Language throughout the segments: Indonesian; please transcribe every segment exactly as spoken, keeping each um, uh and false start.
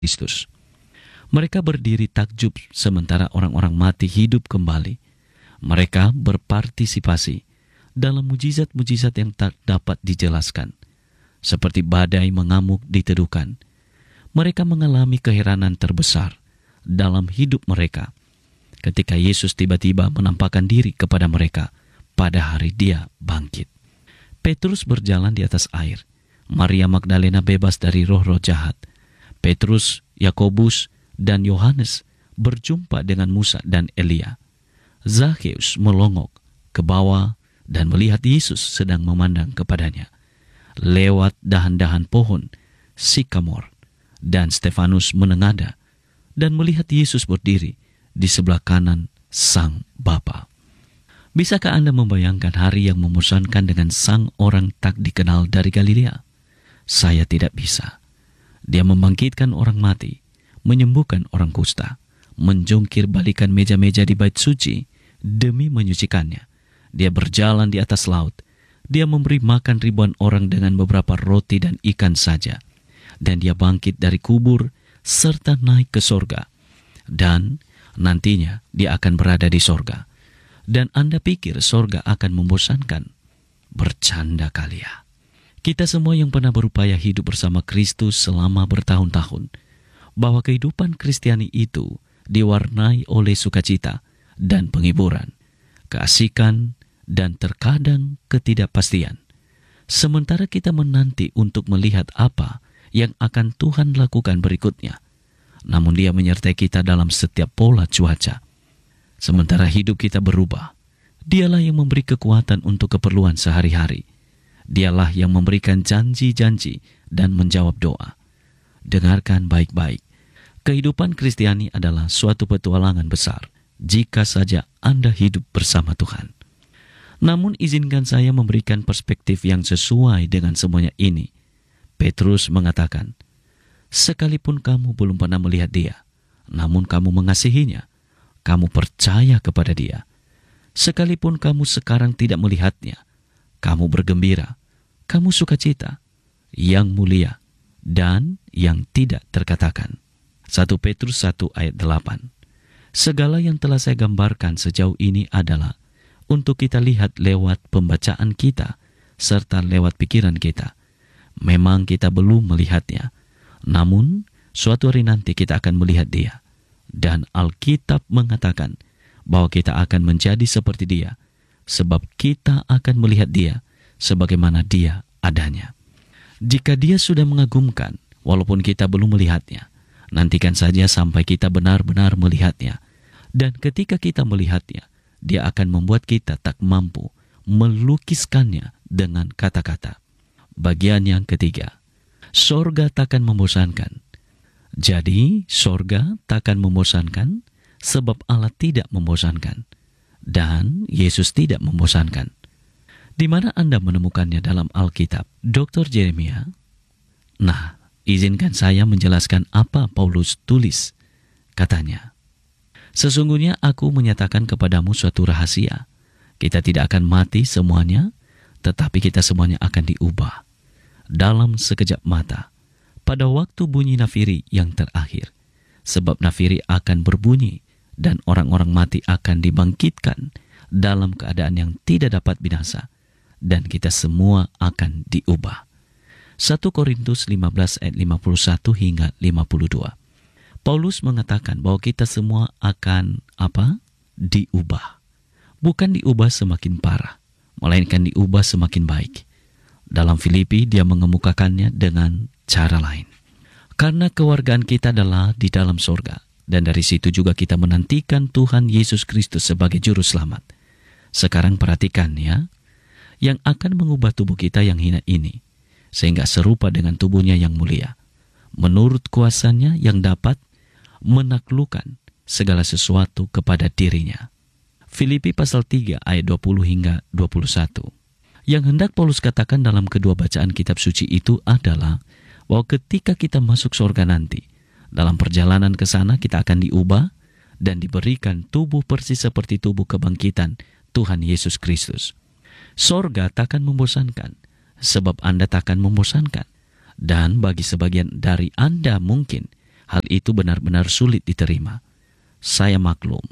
Kristus. Mereka berdiri takjub sementara orang-orang mati hidup kembali. Mereka berpartisipasi dalam mujizat-mujizat yang tak dapat dijelaskan. Seperti badai mengamuk di tedukan, mereka mengalami keheranan terbesar dalam hidup mereka ketika Yesus tiba-tiba menampakkan diri kepada mereka pada hari Dia bangkit. Petrus berjalan di atas air. Maria Magdalena bebas dari roh-roh jahat. Petrus, Yakobus, dan Yohanes berjumpa dengan Musa dan Elia. Zakheus melongok ke bawah dan melihat Yesus sedang memandang kepadanya lewat dahan-dahan pohon sikamor, dan Stefanus menengadah dan melihat Yesus berdiri di sebelah kanan Sang Bapa. Bisakah Anda membayangkan hari yang membosankan dengan sang orang tak dikenal dari Galilea? Saya tidak bisa. Dia membangkitkan orang mati, menyembuhkan orang kusta, menjungkir balikan meja-meja di bait suci demi menyucikannya. Dia berjalan di atas laut. Dia memberi makan ribuan orang dengan beberapa roti dan ikan saja. Dan dia bangkit dari kubur serta naik ke sorga. Dan nantinya dia akan berada di sorga. Dan Anda pikir sorga akan membosankan? Bercanda kali ya. Kita semua yang pernah berupaya hidup bersama Kristus selama bertahun-tahun, bahwa kehidupan Kristiani itu diwarnai oleh sukacita dan penghiburan, keasikan, dan terkadang ketidakpastian. Sementara kita menanti untuk melihat apa yang akan Tuhan lakukan berikutnya, namun Dia menyertai kita dalam setiap pola cuaca. Sementara hidup kita berubah, Dialah yang memberi kekuatan untuk keperluan sehari-hari. Dialah yang memberikan janji-janji dan menjawab doa. Dengarkan baik-baik. Kehidupan Kristiani adalah suatu petualangan besar jika saja Anda hidup bersama Tuhan. Namun izinkan saya memberikan perspektif yang sesuai dengan semuanya ini. Petrus mengatakan, sekalipun kamu belum pernah melihat Dia, namun kamu mengasihinya, kamu percaya kepada Dia. Sekalipun kamu sekarang tidak melihatnya, kamu bergembira, kamu sukacita, yang mulia, dan yang tidak terkatakan. satu Petrus satu ayat delapan. Segala yang telah saya gambarkan sejauh ini adalah untuk kita lihat lewat pembacaan kita, serta lewat pikiran kita. Memang kita belum melihatnya, namun suatu hari nanti kita akan melihat Dia. Dan Alkitab mengatakan bahwa kita akan menjadi seperti Dia, sebab kita akan melihat Dia sebagaimana Dia adanya. Jika Dia sudah mengagumkan, walaupun kita belum melihatnya, nantikan saja sampai kita benar-benar melihatnya. Dan ketika kita melihatnya, Dia akan membuat kita tak mampu melukiskannya dengan kata-kata. Bagian yang ketiga, sorga takkan membosankan. Jadi, sorga takkan membosankan sebab Allah tidak membosankan. Dan Yesus tidak membosankan. Di mana Anda menemukannya dalam Alkitab? dokter Yeremia? Nah, izinkan saya menjelaskan apa Paulus tulis. Katanya, sesungguhnya aku menyatakan kepadamu suatu rahasia. Kita tidak akan mati semuanya, tetapi kita semuanya akan diubah dalam sekejap mata, pada waktu bunyi nafiri yang terakhir. Sebab nafiri akan berbunyi, dan orang-orang mati akan dibangkitkan dalam keadaan yang tidak dapat binasa, dan kita semua akan diubah. satu Korintus lima belas ayat lima puluh satu hingga lima puluh dua. Paulus mengatakan bahwa kita semua akan apa? Diubah. Bukan diubah semakin parah, melainkan diubah semakin baik. Dalam Filipi dia mengemukakannya dengan cara lain. Karena kewargaan kita adalah di dalam sorga, dan dari situ juga kita menantikan Tuhan Yesus Kristus sebagai juru selamat. Sekarang perhatikan ya, yang akan mengubah tubuh kita yang hina ini, sehingga serupa dengan tubuhnya yang mulia, menurut kuasanya yang dapat menaklukkan segala sesuatu kepada dirinya. Filipi pasal tiga ayat dua puluh hingga dua puluh satu. Yang hendak Paulus katakan dalam kedua bacaan kitab suci itu adalah bahwa ketika kita masuk surga nanti, dalam perjalanan ke sana kita akan diubah dan diberikan tubuh persis seperti tubuh kebangkitan Tuhan Yesus Kristus. Surga takkan membosankan, sebab Anda takkan membosankan. Dan bagi sebagian dari Anda mungkin Hal itu benar-benar sulit diterima. Saya maklum.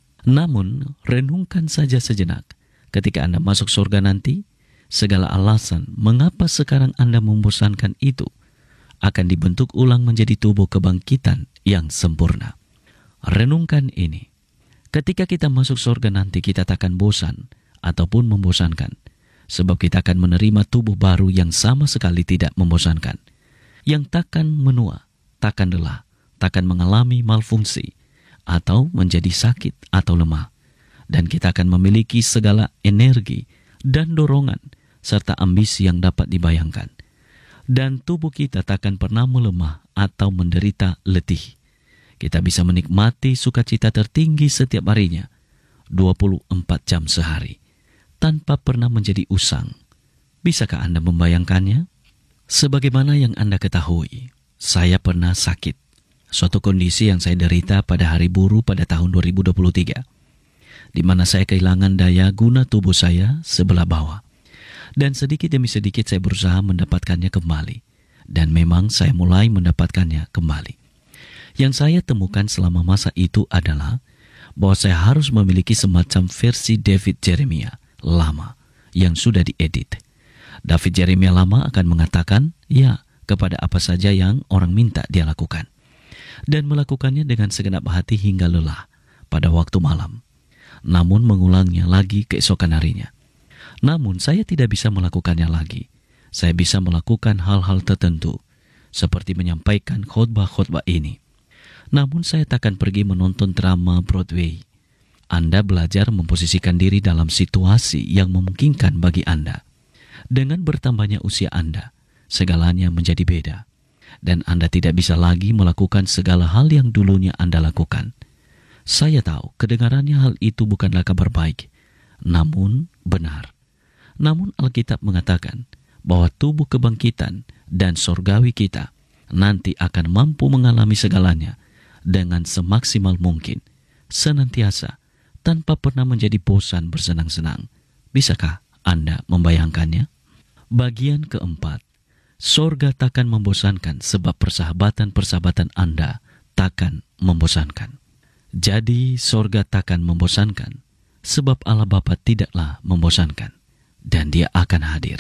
Namun, renungkan saja sejenak. Ketika Anda masuk surga nanti, segala alasan mengapa sekarang Anda membosankan itu akan dibentuk ulang menjadi tubuh kebangkitan yang sempurna. Renungkan ini. Ketika kita masuk surga nanti, kita takkan bosan ataupun membosankan. Sebab kita akan menerima tubuh baru yang sama sekali tidak membosankan. Yang takkan menua, takkan lelah, takkan mengalami malfungsi, atau menjadi sakit atau lemah. Dan kita akan memiliki segala energi dan dorongan, serta ambisi yang dapat dibayangkan. Dan tubuh kita takkan pernah melemah atau menderita letih. Kita bisa menikmati sukacita tertinggi setiap harinya, dua puluh empat jam sehari, tanpa pernah menjadi usang. Bisakah Anda membayangkannya? Sebagaimana yang Anda ketahui, saya pernah sakit. Suatu kondisi yang saya derita pada hari buruh pada tahun dua ribu dua puluh tiga, di mana saya kehilangan daya guna tubuh saya sebelah bawah. Dan sedikit demi sedikit saya berusaha mendapatkannya kembali. Dan memang saya mulai mendapatkannya kembali. Yang saya temukan selama masa itu adalah bahwa saya harus memiliki semacam versi David Jeremiah lama yang sudah diedit. David Jeremiah lama akan mengatakan ya kepada apa saja yang orang minta dia lakukan. Dan melakukannya dengan segenap hati hingga lelah pada waktu malam. Namun mengulangnya lagi keesokan harinya. Namun saya tidak bisa melakukannya lagi. Saya bisa melakukan hal-hal tertentu, seperti menyampaikan khotbah-khotbah ini. Namun saya takkan pergi menonton drama Broadway. Anda belajar memposisikan diri dalam situasi yang memungkinkan bagi Anda. Dengan bertambahnya usia Anda, segalanya menjadi beda. Dan Anda tidak bisa lagi melakukan segala hal yang dulunya Anda lakukan. Saya tahu kedengarannya hal itu bukanlah kabar baik, namun benar. Namun Alkitab mengatakan bahwa tubuh kebangkitan dan sorgawi kita nanti akan mampu mengalami segalanya dengan semaksimal mungkin, senantiasa, tanpa pernah menjadi bosan bersenang-senang. Bisakah Anda membayangkannya? Bagian keempat. Sorga takkan membosankan sebab persahabatan-persahabatan Anda takkan membosankan. Jadi sorga takkan membosankan sebab Allah Bapa tidaklah membosankan dan Dia akan hadir.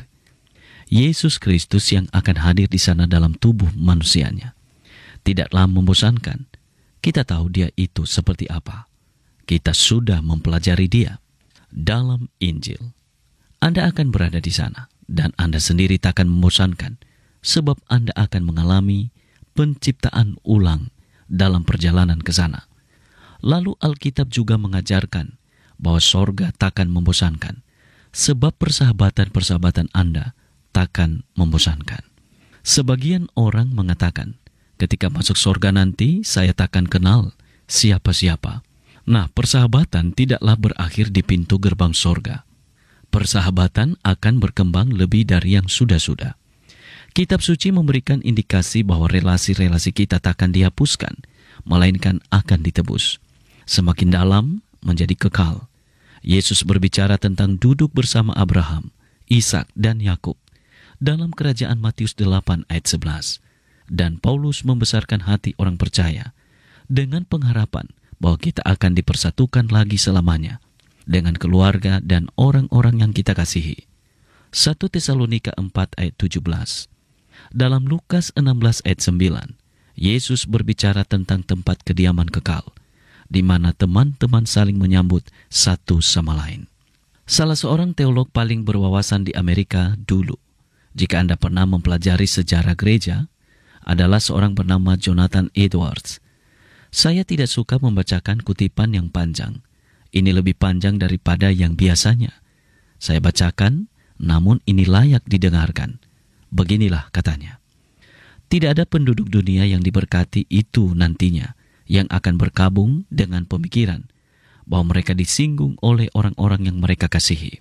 Yesus Kristus yang akan hadir di sana dalam tubuh manusianya tidaklah membosankan. Kita tahu Dia itu seperti apa. Kita sudah mempelajari Dia dalam Injil. Anda akan berada di sana dan Anda sendiri takkan membosankan. Sebab Anda akan mengalami penciptaan ulang dalam perjalanan ke sana. Lalu Alkitab juga mengajarkan bahwa sorga takkan membosankan, sebab persahabatan-persahabatan Anda takkan membosankan. Sebagian orang mengatakan, ketika masuk sorga nanti saya takkan kenal siapa-siapa. Nah, persahabatan tidaklah berakhir di pintu gerbang sorga. Persahabatan akan berkembang lebih dari yang sudah-sudah. Kitab suci memberikan indikasi bahwa relasi-relasi kita takkan dihapuskan, melainkan akan ditebus. Semakin dalam menjadi kekal. Yesus berbicara tentang duduk bersama Abraham, Ishak dan Yakub dalam kerajaan Matius delapan ayat sebelas. Dan Paulus membesarkan hati orang percaya dengan pengharapan bahwa kita akan dipersatukan lagi selamanya dengan keluarga dan orang-orang yang kita kasihi. satu Tesalonika empat ayat tujuh belas. Dalam Lukas enam belas ayat sembilan, Yesus berbicara tentang tempat kediaman kekal, di mana teman-teman saling menyambut satu sama lain. Salah seorang teolog paling berwawasan di Amerika dulu, jika Anda pernah mempelajari sejarah gereja, adalah seorang bernama Jonathan Edwards. Saya tidak suka membacakan kutipan yang panjang. Ini lebih panjang daripada yang biasanya. Saya bacakan, namun ini layak didengarkan. Beginilah katanya. Tidak ada penduduk dunia yang diberkati itu nantinya yang akan berkabung dengan pemikiran bahwa mereka disinggung oleh orang-orang yang mereka kasihi,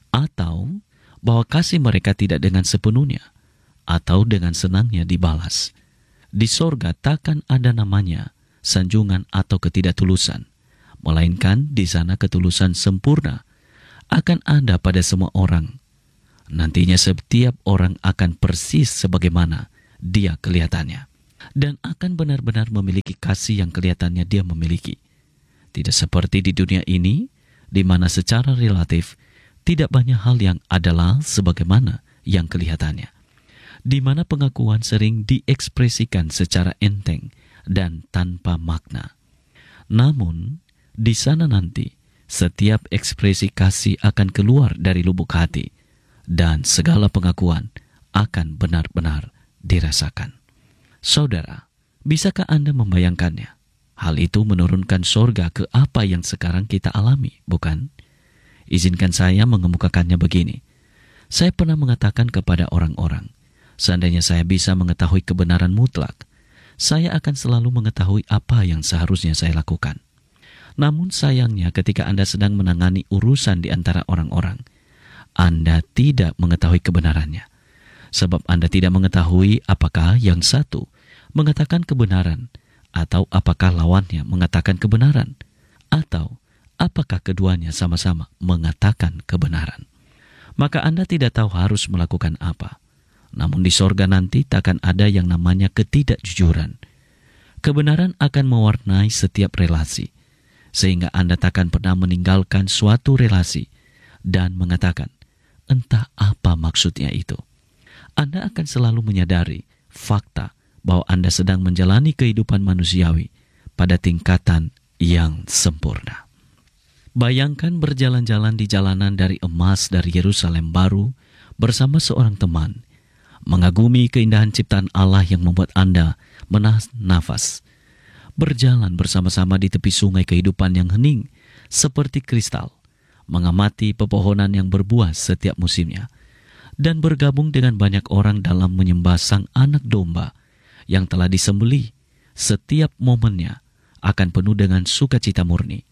atau bahwa kasih mereka tidak dengan sepenuhnya atau dengan senangnya dibalas. Di sorga takkan ada namanya sanjungan atau ketidaktulusan, melainkan di sana ketulusan sempurna akan ada pada semua orang. Nantinya setiap orang akan persis sebagaimana dia kelihatannya. dan akan benar-benar memiliki kasih yang kelihatannya dia memiliki. Tidak seperti di dunia ini, di mana secara relatif tidak banyak hal yang adalah sebagaimana yang kelihatannya, di mana pengakuan sering diekspresikan secara enteng dan tanpa makna. Namun, di sana nanti, setiap ekspresi kasih akan keluar dari lubuk hati, dan segala pengakuan akan benar-benar dirasakan. Saudara, bisakah Anda membayangkannya? Hal itu menurunkan sorga ke apa yang sekarang kita alami, bukan? Izinkan saya mengemukakannya begini. Saya pernah mengatakan kepada orang-orang, seandainya saya bisa mengetahui kebenaran mutlak, saya akan selalu mengetahui apa yang seharusnya saya lakukan. Namun sayangnya ketika Anda sedang menangani urusan di antara orang-orang, Anda tidak mengetahui kebenarannya. Sebab Anda tidak mengetahui apakah yang satu mengatakan kebenaran, atau apakah lawannya mengatakan kebenaran, atau apakah keduanya sama-sama mengatakan kebenaran. Maka Anda tidak tahu harus melakukan apa. Namun di sorga nanti takkan ada yang namanya ketidakjujuran. Kebenaran akan mewarnai setiap relasi, sehingga Anda takkan pernah meninggalkan suatu relasi dan mengatakan, entah apa maksudnya itu. Anda akan selalu menyadari fakta bahwa Anda sedang menjalani kehidupan manusiawi pada tingkatan yang sempurna. Bayangkan berjalan-jalan di jalanan dari emas dari Yerusalem baru bersama seorang teman, mengagumi keindahan ciptaan Allah yang membuat Anda menahan nafas, berjalan bersama-sama di tepi sungai kehidupan yang hening seperti kristal, mengamati pepohonan yang berbuah setiap musimnya, dan bergabung dengan banyak orang dalam menyembah Sang Anak Domba yang telah disembelih. Setiap momennya akan penuh dengan sukacita murni,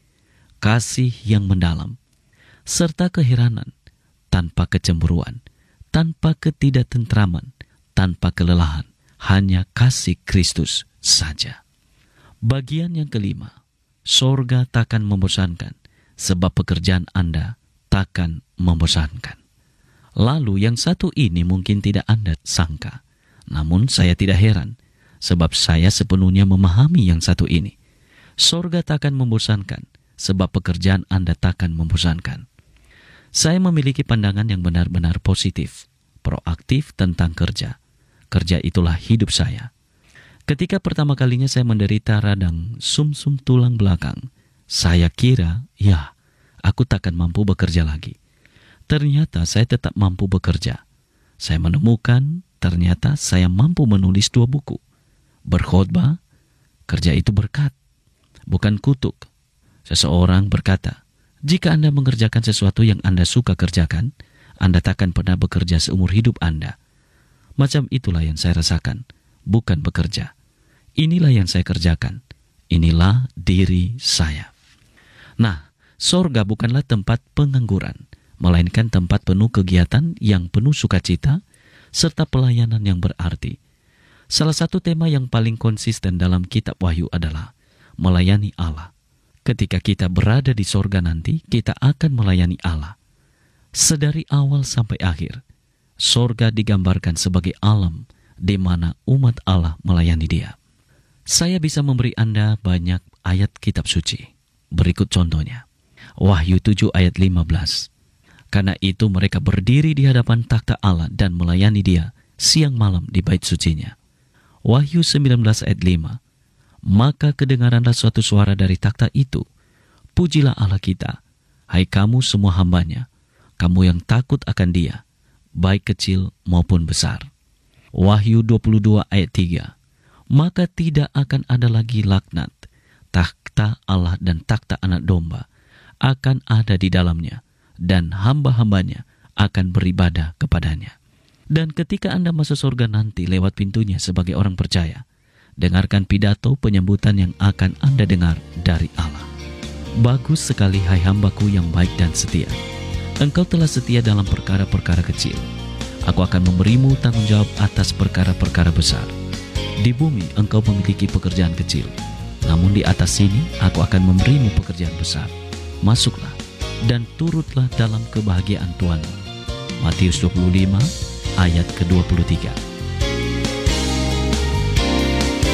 kasih yang mendalam, serta keheranan, tanpa kecemburuan, tanpa ketidaktentraman, tanpa kelelahan, hanya kasih Kristus saja. Bagian yang kelima, sorga takkan membosankan, sebab pekerjaan Anda takkan membosankan. Lalu yang satu ini mungkin tidak Anda sangka, namun saya tidak heran, sebab saya sepenuhnya memahami yang satu ini. Sorga takkan membosankan, sebab pekerjaan Anda takkan membosankan. Saya memiliki pandangan yang benar-benar positif, proaktif tentang kerja. Kerja itulah hidup saya. Ketika pertama kalinya saya menderita radang sumsum tulang belakang, saya kira, ya, aku takkan mampu bekerja lagi. Ternyata saya tetap mampu bekerja. Saya menemukan, ternyata saya mampu menulis dua buku. Berkhotbah, kerja itu berkat, bukan kutuk. Seseorang berkata, jika Anda mengerjakan sesuatu yang Anda suka kerjakan, Anda takkan pernah bekerja seumur hidup Anda. Macam itulah yang saya rasakan, bukan bekerja. Inilah yang saya kerjakan. Inilah diri saya. Nah, sorga bukanlah tempat pengangguran, melainkan tempat penuh kegiatan yang penuh sukacita, serta pelayanan yang berarti. Salah satu tema yang paling konsisten dalam kitab Wahyu adalah melayani Allah. Ketika kita berada di sorga nanti, kita akan melayani Allah. Sedari awal sampai akhir, sorga digambarkan sebagai alam di mana umat Allah melayani Dia. Saya bisa memberi Anda banyak ayat kitab suci. Berikut contohnya. Wahyu tujuh ayat lima belas. Karena itu mereka berdiri di hadapan takhta Allah dan melayani Dia siang malam di bait sucinya. Wahyu sembilan belas ayat lima. Maka kedengaranlah suatu suara dari takhta itu. Pujilah Allah kita, hai kamu semua hambanya, kamu yang takut akan Dia, baik kecil maupun besar. Wahyu dua puluh dua ayat tiga. Maka tidak akan ada lagi laknat. Takhta Allah dan takhta Anak Domba akan ada di dalamnya, dan hamba-hambanya akan beribadah kepadanya. Dan ketika Anda masuk surga nanti lewat pintunya sebagai orang percaya, dengarkan pidato penyambutan yang akan Anda dengar dari Allah. Bagus sekali hai hambaku yang baik dan setia. Engkau telah setia dalam perkara-perkara kecil. Aku akan memberimu tanggung jawab atas perkara-perkara besar. Di bumi engkau memiliki pekerjaan kecil, namun di atas sini aku akan memberimu pekerjaan besar. Masuklah dan turutlah dalam kebahagiaan Tuhanmu. Matius dua puluh lima ayat ke dua puluh tiga.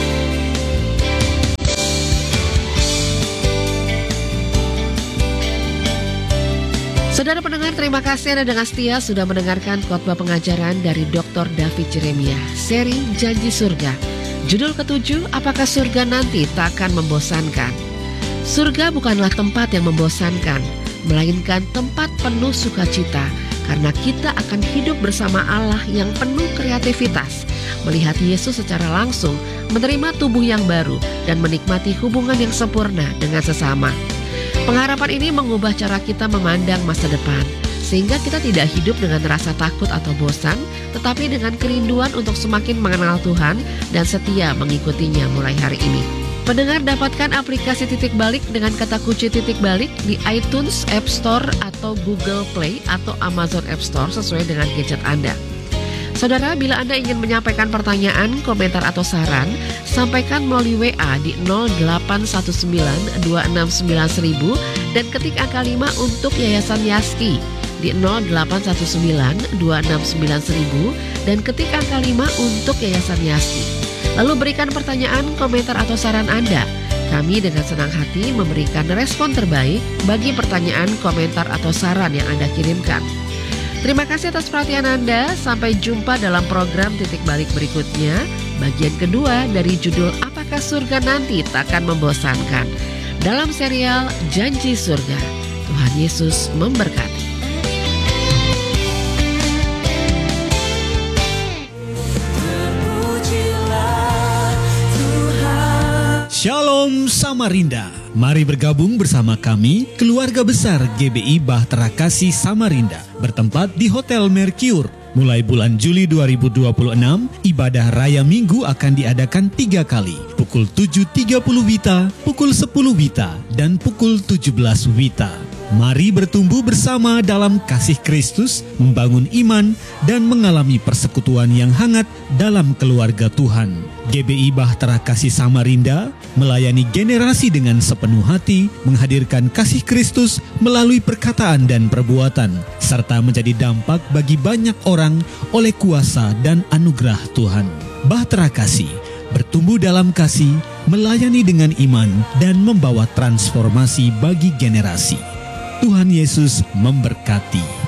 Saudara pendengar, terima kasih Anda dengan setia sudah mendengarkan khotbah pengajaran dari doktor David Jeremiah, seri Janji Surga. Judul ketujuh, apakah surga nanti tak akan membosankan? Surga bukanlah tempat yang membosankan, melainkan tempat penuh sukacita, karena kita akan hidup bersama Allah yang penuh kreativitas, melihat Yesus secara langsung, menerima tubuh yang baru, dan menikmati hubungan yang sempurna dengan sesama. Pengharapan ini mengubah cara kita memandang masa depan, sehingga kita tidak hidup dengan rasa takut atau bosan, tetapi dengan kerinduan untuk semakin mengenal Tuhan dan setia mengikutinya mulai hari ini. Pendengar, dapatkan aplikasi Titik Balik dengan kata kunci Titik Balik di iTunes, App Store, atau Google Play atau Amazon App Store sesuai dengan gadget Anda. Saudara, bila Anda ingin menyampaikan pertanyaan, komentar, atau saran, sampaikan melalui W A di nol delapan satu sembilan dua enam sembilan seribu dan ketik angka lima untuk Yayasan Yaski di nol delapan satu sembilan dua enam sembilan seribu dan ketik angka lima untuk Yayasan Yaski. Lalu berikan pertanyaan, komentar, atau saran Anda. Kami dengan senang hati memberikan respon terbaik bagi pertanyaan, komentar, atau saran yang Anda kirimkan. Terima kasih atas perhatian Anda. Sampai jumpa dalam program Titik Balik berikutnya. Bagian kedua dari judul Apakah Surga Nanti Tak Akan Membosankan, dalam serial Janji Surga. Tuhan Yesus memberkati. Shalom Samarinda. Mari bergabung bersama kami, keluarga besar G B I Bahtera Kasih Samarinda, bertempat di Hotel Mercure. Mulai bulan Juli dua ribu dua puluh enam, ibadah raya minggu akan diadakan tiga kali, pukul tujuh tiga puluh Wita, pukul sepuluh Wita, dan pukul tujuh belas Wita. Mari bertumbuh bersama dalam kasih Kristus, membangun iman, dan mengalami persekutuan yang hangat dalam keluarga Tuhan. G B I Bahtera Kasih Samarinda melayani generasi dengan sepenuh hati, menghadirkan kasih Kristus melalui perkataan dan perbuatan, serta menjadi dampak bagi banyak orang oleh kuasa dan anugerah Tuhan. Bahtera Kasih bertumbuh dalam kasih, melayani dengan iman, dan membawa transformasi bagi generasi. Tuhan Yesus memberkati.